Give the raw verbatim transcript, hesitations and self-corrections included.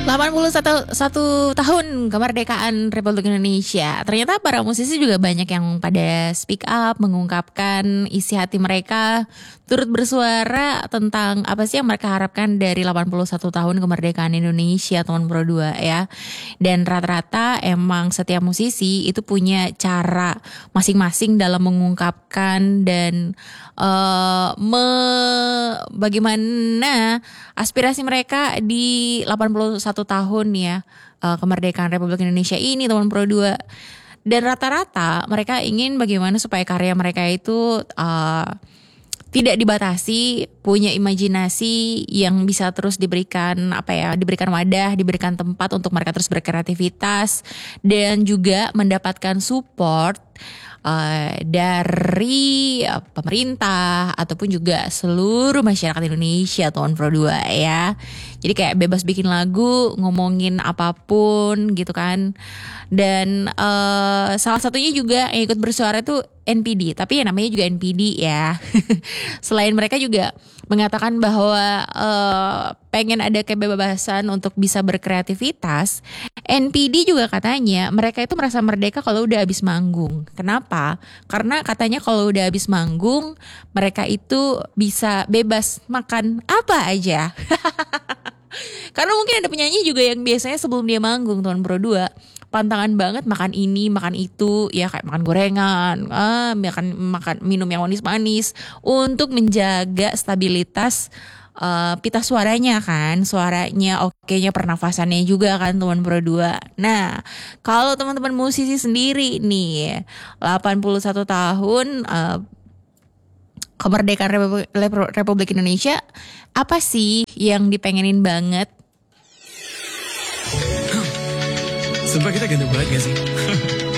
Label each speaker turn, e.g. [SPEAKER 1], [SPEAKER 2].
[SPEAKER 1] delapan puluh satu tahun kemerdekaan Republik Indonesia. Ternyata para musisi juga banyak yang pada speak up, mengungkapkan isi hati mereka, turut bersuara tentang apa sih yang mereka harapkan dari delapan puluh satu tahun kemerdekaan Indonesia tahun dua ribu dua ya. Dan rata-rata emang setiap musisi itu punya cara masing-masing dalam mengungkapkan dan uh, me, bagaimana aspirasi mereka di delapan puluh satu tahun ya uh, kemerdekaan Republik Indonesia ini tahun dua ribu dua. Dan rata-rata mereka ingin bagaimana supaya karya mereka itu uh, tidak dibatasi, punya imajinasi yang bisa terus diberikan apa ya, diberikan wadah, diberikan tempat untuk mereka terus berkreativitas dan juga mendapatkan support uh, dari uh, pemerintah ataupun juga seluruh masyarakat Indonesia tahun dua ribu dua ya. Jadi kayak bebas bikin lagu, ngomongin apapun gitu kan. Dan uh, salah satunya juga yang ikut bersuara itu N P D, tapi ya namanya juga N P D ya. Selain mereka juga mengatakan bahwa uh, pengen ada kebebasan untuk bisa berkreativitas, N P D juga katanya mereka itu merasa merdeka kalau udah habis manggung. Kenapa? Karena katanya kalau udah habis manggung, mereka itu bisa bebas makan apa aja. Karena mungkin ada penyanyi juga yang biasanya sebelum dia manggung tahun dua ribu dua pantangan banget makan ini, makan itu, ya kayak makan gorengan, ah, makan makan minum yang manis-manis untuk menjaga stabilitas uh, pita suaranya kan, suaranya oke-nya, pernafasannya juga kan tahun dua ribu dua. Nah, kalau teman-teman musisi sendiri nih, delapan puluh satu tahun uh, kemerdekaan Republik, Republik Indonesia, apa sih yang dipengenin banget?
[SPEAKER 2] Sumpah kita ganteng banget gak sih?